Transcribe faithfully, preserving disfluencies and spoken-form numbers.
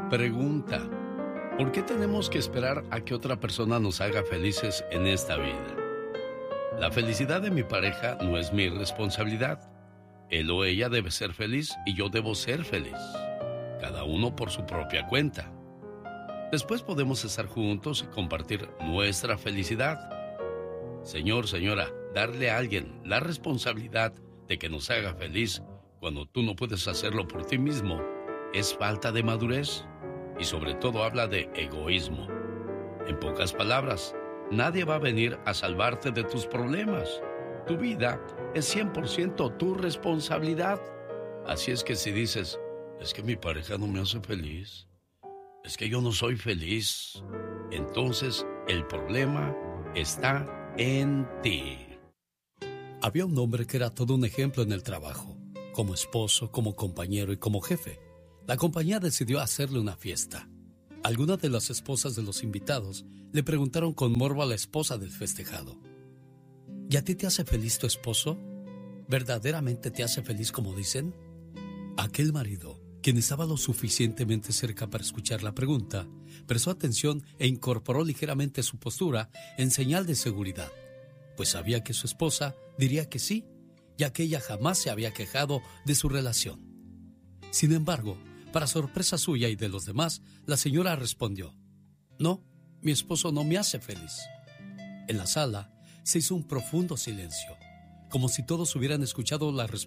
Pregunta: ¿por qué tenemos que esperar a que otra persona nos haga felices en esta vida? La felicidad de mi pareja no es mi responsabilidad. Él o ella debe ser feliz y yo debo ser feliz. Cada uno por su propia cuenta. Después podemos estar juntos y compartir nuestra felicidad. Señor, señora, darle a alguien la responsabilidad de que nos haga feliz cuando tú no puedes hacerlo por ti mismo es falta de madurez y sobre todo habla de egoísmo. En pocas palabras, nadie va a venir a salvarte de tus problemas. Tu vida es cien por ciento tu responsabilidad. Así es que si dices, es que mi pareja no me hace feliz, es que yo no soy feliz, entonces el problema está en ti. Había un hombre que era todo un ejemplo en el trabajo, como esposo, como compañero y como jefe. La compañía decidió hacerle una fiesta. Algunas de las esposas de los invitados le preguntaron con morbo a la esposa del festejado: ¿y a ti te hace feliz tu esposo? ¿Verdaderamente te hace feliz como dicen? Aquel marido, quien estaba lo suficientemente cerca para escuchar la pregunta, prestó atención e incorporó ligeramente su postura en señal de seguridad, pues sabía que su esposa diría que sí, ya que ella jamás se había quejado de su relación. Sin embargo, para sorpresa suya y de los demás, la señora respondió: no, mi esposo no me hace feliz. En la sala se hizo un profundo silencio, como si todos hubieran escuchado la respuesta